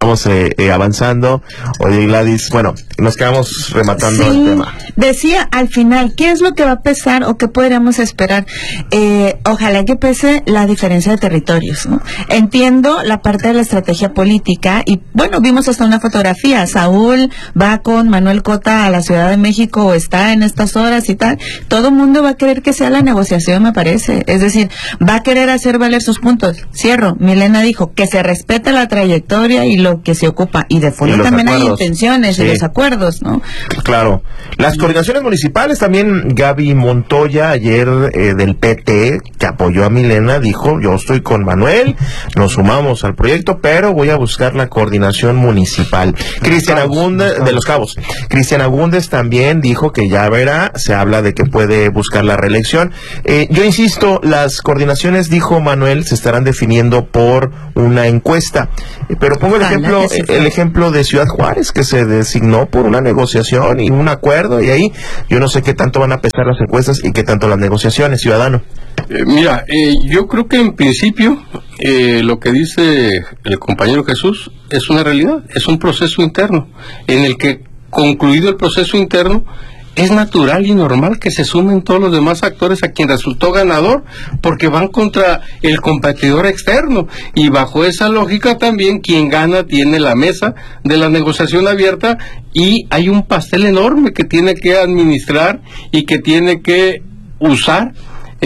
Vamos avanzando. Oye, Gladys, bueno, nos quedamos rematando el tema. Decía al final, ¿qué es lo que va a pesar o qué podríamos esperar? Ojalá que pese la diferencia de territorios, ¿no? Entiendo la parte de la estrategia política y, bueno, vimos hasta una fotografía. Saúl va con Manuel Cota a la Ciudad de México o está en estas horas y tal. Todo el mundo va a querer que sea la negociación, me parece. Es decir, va a querer hacer valer sus puntos. Cierro. Milena dijo que se respeta la trayectoria y lo que se ocupa, y de fondo también hay intenciones y los acuerdos, ¿no? Claro. Las coordinaciones municipales también, Gaby Montoya, ayer del PT, que apoyó a Milena, dijo, yo estoy con Manuel, nos sumamos al proyecto, pero voy a buscar la coordinación municipal. Cristian Agúndez, de Los Cabos. Cristian Agúndez también dijo que ya verá, se habla de que puede buscar la reelección. Yo insisto, las coordinaciones, dijo Manuel, se estarán definiendo por una encuesta, pero pongo el ejemplo de Ciudad Juárez, que se designó por una negociación y un acuerdo, y ahí yo no sé qué tanto van a pesar las encuestas y qué tanto las negociaciones, ciudadano. Mira, yo creo que en principio lo que dice el compañero Jesús es una realidad, es un proceso interno, en el que, concluido el proceso interno, es natural y normal que se sumen todos los demás actores a quien resultó ganador, porque van contra el competidor externo, y bajo esa lógica también quien gana tiene la mesa de la negociación abierta, y hay un pastel enorme que tiene que administrar y que tiene que usar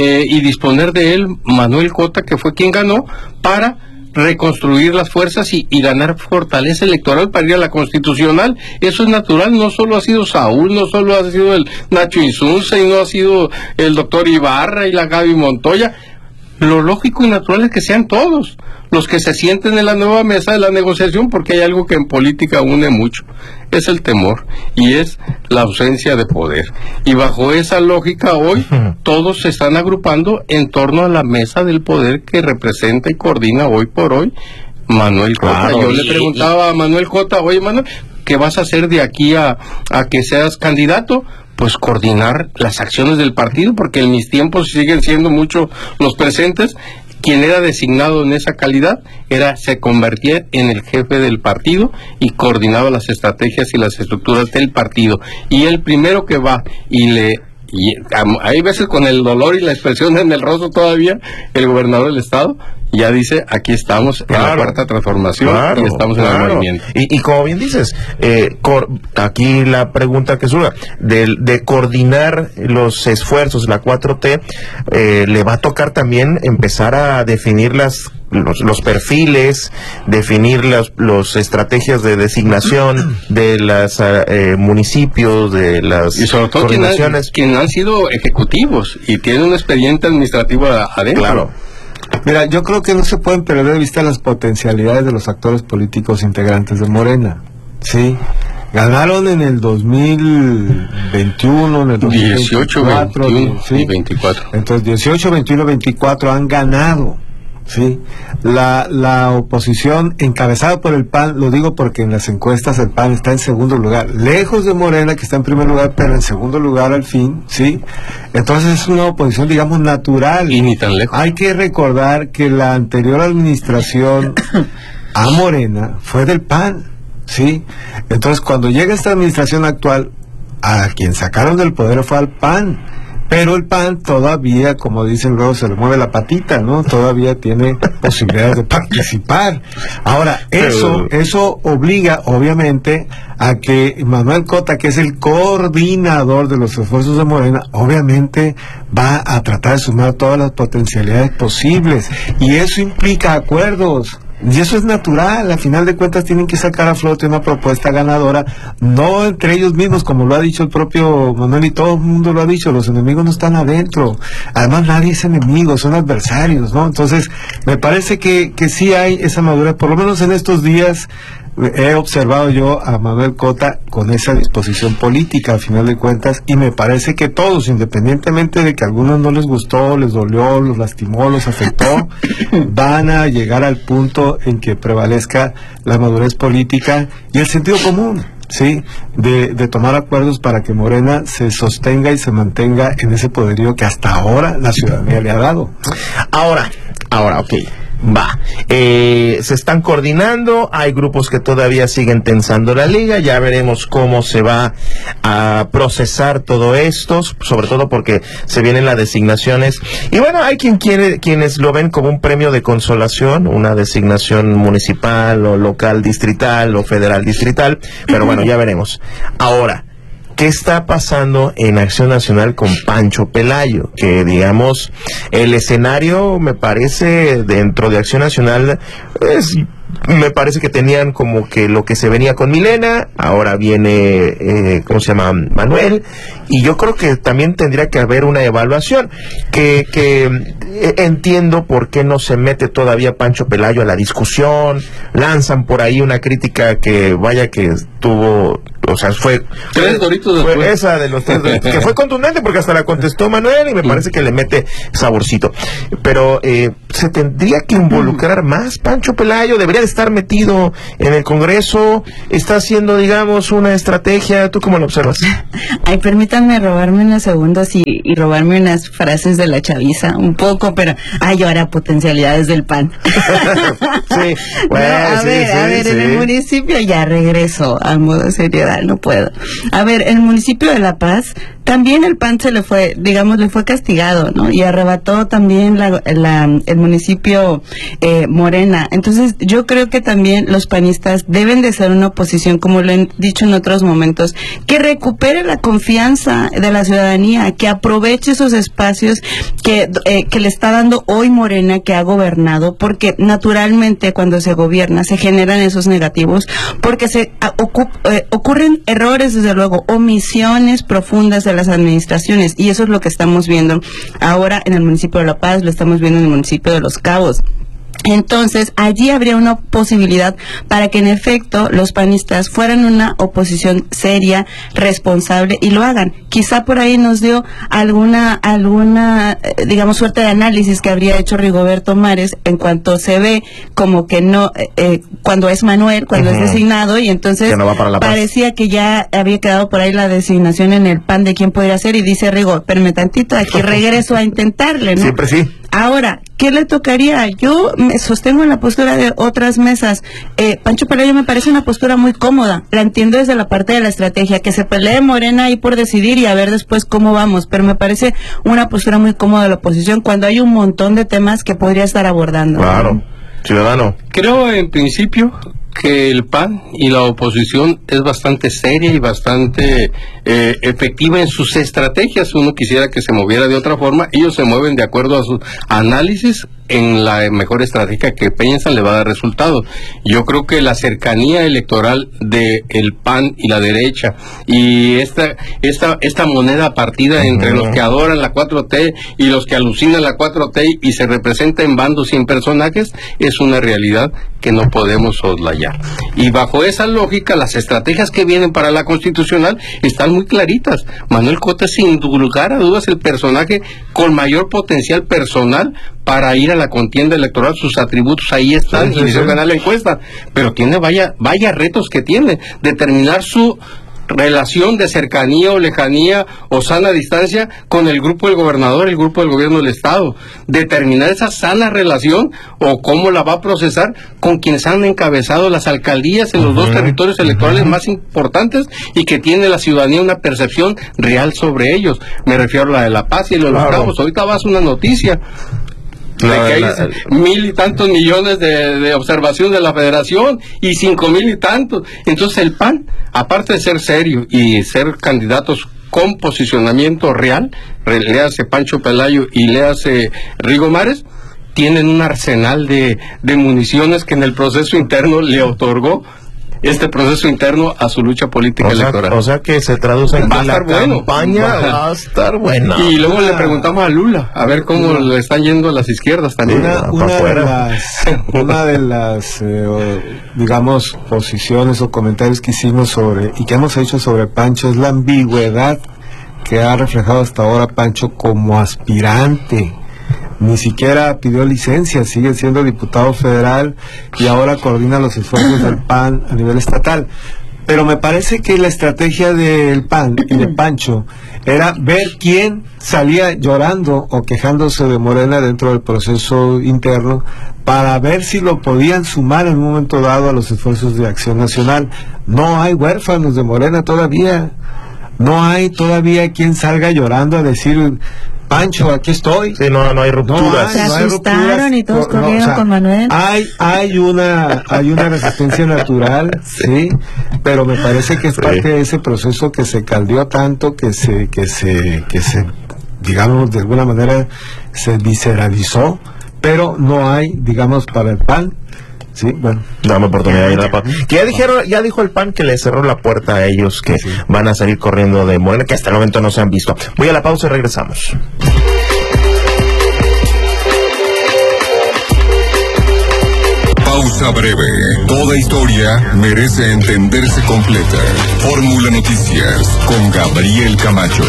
y disponer de él Manuel Cota, que fue quien ganó, para reconstruir las fuerzas y ganar fortaleza electoral para ir a la constitucional. Eso es natural, no solo ha sido Saúl, no solo ha sido el Nacho Insunza, y no ha sido el doctor Ibarra y la Gaby Montoya. Lo lógico y natural es que sean todos los que se sienten en la nueva mesa de la negociación, porque hay algo que en política une mucho, es el temor y es la ausencia de poder, y bajo esa lógica hoy todos se están agrupando en torno a la mesa del poder que representa y coordina hoy por hoy Manuel Cota. Yo le preguntaba a Manuel Cota, oye Manuel, ¿qué vas a hacer de aquí a que seas candidato? Pues coordinar las acciones del partido, porque en mis tiempos siguen siendo muchos los presentes. Quien era designado en esa calidad se convertía en el jefe del partido y coordinaba las estrategias y las estructuras del partido. Y el primero que va y hay veces con el dolor y la expresión en el rostro todavía, el gobernador del estado ya dice, aquí estamos en la cuarta transformación, y estamos en el movimiento. Y como bien dices, aquí la pregunta que surge, de coordinar los esfuerzos, la 4T, le va a tocar también empezar a definir los perfiles, definir las estrategias de designación de los municipios, de las y sobre todo coordinaciones. Quienes han sido ejecutivos y tienen un expediente administrativo adentro. Claro. Mira, yo creo que no se pueden perder de vista las potencialidades de los actores políticos integrantes de Morena. Sí, ganaron en el 2021, en el 2018, 21 ¿sí? Y 24. Entonces, 18, 21, 24 han ganado. Sí, la oposición encabezada por el PAN, lo digo porque en las encuestas el PAN está en segundo lugar, lejos de Morena, que está en primer lugar, pero en segundo lugar al fin, sí. Entonces es una oposición, digamos, natural. Y ni tan lejos. Hay que recordar que la anterior administración a Morena fue del PAN, sí. Entonces cuando llega esta administración actual, a quien sacaron del poder fue al PAN. Pero el PAN todavía, como dicen luego, se le mueve la patita, ¿no? Todavía tiene posibilidades de participar. Ahora, eso obliga, obviamente, a que Manuel Cota, que es el coordinador de los esfuerzos de Morena, obviamente va a tratar de sumar todas las potencialidades posibles. Y eso implica acuerdos. Y eso es natural, a final de cuentas tienen que sacar a flote una propuesta ganadora, no entre ellos mismos, como lo ha dicho el propio Manuel, y todo el mundo lo ha dicho, los enemigos no están adentro, además nadie es enemigo, son adversarios, ¿no? Entonces, me parece que sí hay esa madurez, por lo menos en estos días he observado yo a Manuel Cota con esa disposición política, a final de cuentas, y me parece que todos, independientemente de que a algunos no les gustó, les dolió, los lastimó, los afectó, van a llegar al punto en que prevalezca la madurez política y el sentido común, ¿sí? De tomar acuerdos para que Morena se sostenga y se mantenga en ese poderío que hasta ahora la ciudadanía le ha dado. Ahora, ok. Se están coordinando, hay grupos que todavía siguen tensando la liga, ya veremos cómo se va a procesar todo esto, sobre todo porque se vienen las designaciones, y bueno, hay quienes lo ven como un premio de consolación, una designación municipal o local distrital o federal distrital, pero bueno, ya veremos. Ahora, ¿qué está pasando en Acción Nacional con Pancho Pelayo? Que digamos, el escenario me parece dentro de Acción Nacional, me parece que tenían como que lo que se venía con Milena, ahora viene, ¿cómo se llama? Manuel, y yo creo que también tendría que haber una evaluación, que entiendo por qué no se mete todavía Pancho Pelayo a la discusión, lanzan por ahí una crítica que vaya que tuvo, o sea, fue esa de los 3 Doritos, que fue contundente porque hasta la contestó Manuel y me parece que le mete saborcito, pero se tendría que involucrar más Pancho Pelayo, debería de estar metido en el Congreso, está haciendo, digamos, una estrategia. ¿Tú cómo lo observas? Ay, permítanme robarme unos segundos y robarme unas frases de la chaviza, un poco, pero hay ahora potencialidades del PAN. Sí, bueno, no, a ver, en el municipio, ya regreso a modo seriedad, no puedo. A ver, en el municipio de La Paz, también el PAN se le fue, digamos, le fue castigado, ¿no? Y arrebató también el municipio Morena. Entonces, yo creo que también los panistas deben de ser una oposición, como lo he dicho en otros momentos, que recupere la confianza de la ciudadanía, que aproveche esos espacios que le está dando hoy Morena, que ha gobernado, porque naturalmente cuando se gobierna se generan esos negativos, porque ocurren errores, desde luego, omisiones profundas de las administraciones, y eso es lo que estamos viendo ahora en el municipio de La Paz, lo estamos viendo en el municipio de Los Cabos. Entonces, allí habría una posibilidad para que en efecto los panistas fueran una oposición seria, responsable, y lo hagan. Quizá por ahí nos dio alguna digamos, suerte de análisis que habría hecho Rigoberto Mares en cuanto se ve como que no, cuando es Manuel, cuando es designado, y entonces que no va para La Paz. Parecía que ya había quedado por ahí la designación en el PAN de quién podría ser, y dice Rigo, espérame tantito, aquí regreso a intentarle, ¿no? Siempre sí. Ahora, ¿qué le tocaría? Yo me sostengo en la postura de otras mesas. Pancho Pelayo me parece una postura muy cómoda. La entiendo desde la parte de la estrategia, que se pelee Morena ahí por decidir y a ver después cómo vamos. Pero me parece una postura muy cómoda de la oposición cuando hay un montón de temas que podría estar abordando. Claro, ciudadano. Creo en principio que el PAN y la oposición es bastante seria y bastante efectiva en sus estrategias. Uno quisiera que se moviera de otra forma. Ellos se mueven de acuerdo a sus análisis en la mejor estrategia que piensan le va a dar resultados. Yo creo que la cercanía electoral de el PAN y la derecha y esta moneda partida entre los que adoran la 4T y los que alucinan la 4T y se representa en bandos y en personajes es una realidad que no podemos soslayar. Y bajo esa lógica, las estrategias que vienen para la constitucional están muy claritas. Manuel Cota es, sin lugar a dudas, el personaje con mayor potencial personal para ir a la contienda electoral. Sus atributos ahí están, y hizo ganar la encuesta, pero tiene vaya retos que tiene, determinar su relación de cercanía o lejanía o sana distancia con el grupo del gobernador, el grupo del gobierno del estado, determinar esa sana relación o cómo la va a procesar con quienes han encabezado las alcaldías en los dos territorios electorales más importantes y que tiene la ciudadanía una percepción real sobre ellos. Me refiero a la de La Paz y de Los Cabos. Ahorita vas a una noticia de que hay 1,000 y tantos millones de observación de la federación y 5,000 y tantos. Entonces el PAN, aparte de ser serio y ser candidatos con posicionamiento real, léase Pancho Pelayo y léase Rigo Mares, tienen un arsenal de municiones que en el proceso interno le otorgó este proceso interno a su lucha política electoral. O sea que se traduce en que la campaña va a estar buena. Y luego le preguntamos a Lula, a ver cómo le están yendo a las izquierdas también. Una de las digamos, posiciones o comentarios que hicimos sobre, y que hemos hecho sobre Pancho, es la ambigüedad que ha reflejado hasta ahora Pancho como aspirante. Ni siquiera pidió licencia, sigue siendo diputado federal y ahora coordina los esfuerzos del PAN a nivel estatal. Pero me parece que la estrategia del PAN y de Pancho era ver quién salía llorando o quejándose de Morena dentro del proceso interno, para ver si lo podían sumar en un momento dado a los esfuerzos de Acción Nacional. No hay huérfanos de Morena todavía. No hay todavía quien salga llorando a decir: Pancho, aquí estoy. Sí, no hay rupturas. Se asustaron y todos corrieron con Manuel. Hay una resistencia natural, sí, pero me parece que es parte de ese proceso que se caldeó tanto, que se digamos, de alguna manera se visceralizó, pero no hay, digamos, para el PAN. Sí, bueno. Dame oportunidad de ir a la PAN. Que ya dijo el PAN que le cerró la puerta a ellos, que van a salir corriendo de Morena, que hasta el momento no se han visto. Voy a la pausa y regresamos. Pausa breve. Toda historia merece entenderse completa. Fórmula Noticias con Gabriel Camacho.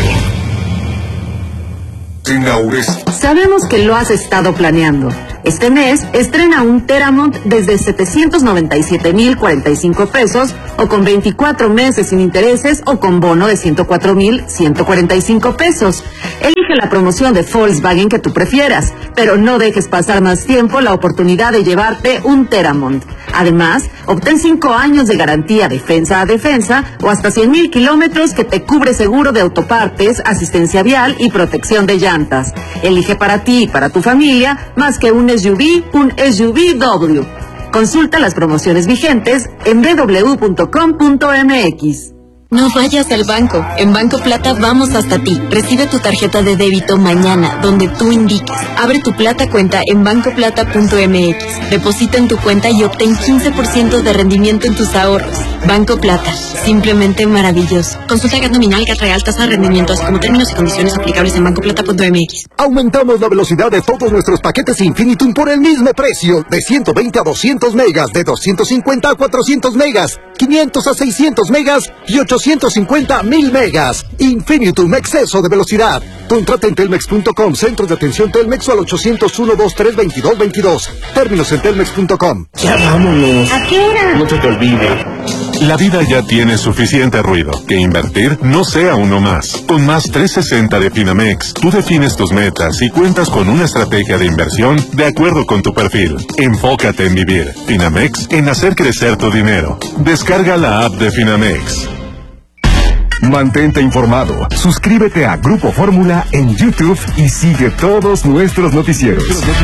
Sabemos que lo has estado planeando. Este mes estrena un Teramont desde 797,045 pesos, o con 24 meses sin intereses, o con bono de 104,145 pesos. Elige la promoción de Volkswagen que tú prefieras, pero no dejes pasar más tiempo la oportunidad de llevarte un Teramont. Además, obtén 5 años de garantía defensa a defensa, o hasta 100,000 kilómetros que te cubre seguro de autopartes, asistencia vial y protección de llantas. Elige para ti y para tu familia más que un SUV, un SUV-W. Consulta las promociones vigentes en www.com.mx. No vayas al banco. En Banco Plata vamos hasta ti. Recibe tu tarjeta de débito mañana, donde tú indiques. Abre tu Plata cuenta en bancoplata.mx. Deposita en tu cuenta y obtén 15% de rendimiento en tus ahorros. Banco Plata. Simplemente maravilloso. Consulta GAT nominal, GAT real, tasa de rendimiento, así como términos y condiciones aplicables en bancoplata.mx. Aumentamos la velocidad de todos nuestros paquetes Infinitum por el mismo precio. De 120 a 200 megas, de 250 a 400 megas, 500 a 600 megas y 850 1000 megas. Infinitum, exceso de velocidad. Contrata en telmex.com, centros de atención Telmex, o al 801-232-2222. Términos en telmex.com. Ya vámonos. ¿A qué hora? No se te olvide. La vida ya tiene suficiente ruido. Que invertir no sea uno más. Con Más 360 de Finamex, tú defines tus metas y cuentas con una estrategia de inversión de acuerdo con tu perfil. Enfócate en vivir. Finamex, en hacer crecer tu dinero. Descarga la app de Finamex. Mantente informado. Suscríbete a Grupo Fórmula en YouTube y sigue todos nuestros noticieros.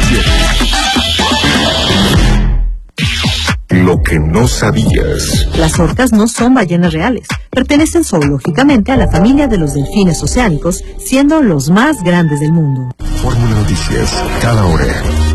Lo que no sabías. Las orcas no son ballenas reales. Pertenecen zoológicamente a la familia de los delfines oceánicos, siendo los más grandes del mundo. Fórmula Noticias, cada hora.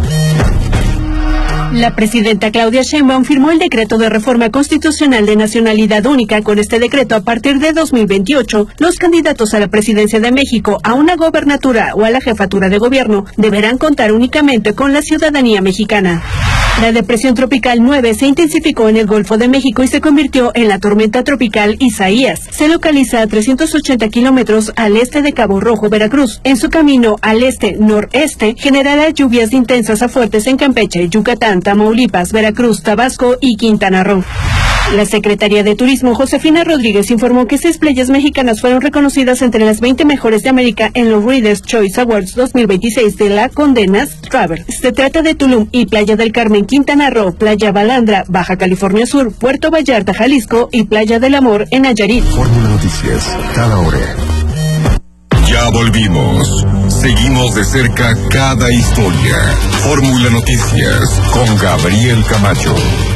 La presidenta Claudia Sheinbaum firmó el decreto de reforma constitucional de nacionalidad única. Con este decreto, a partir de 2028, los candidatos a la presidencia de México, a una gobernatura o a la jefatura de gobierno deberán contar únicamente con la ciudadanía mexicana. La depresión tropical 9 se intensificó en el Golfo de México y se convirtió en la tormenta tropical Isaías. Se localiza a 380 kilómetros al este de Cabo Rojo, Veracruz. En su camino al este-noreste, generará lluvias intensas a fuertes en Campeche, Yucatán, Tamaulipas, Veracruz, Tabasco y Quintana Roo. La Secretaría de Turismo, Josefina Rodríguez, informó que 6 playas mexicanas fueron reconocidas entre las 20 mejores de América en los Reader's Choice Awards 2026 de la Condé Nast Travel. Se trata de Tulum y Playa del Carmen, Quintana Roo, Playa Balandra, Baja California Sur, Puerto Vallarta, Jalisco y Playa del Amor en Nayarit. Fórmula Noticias, cada hora. Ya volvimos. Seguimos de cerca cada historia. Fórmula Noticias con Gabriel Camacho.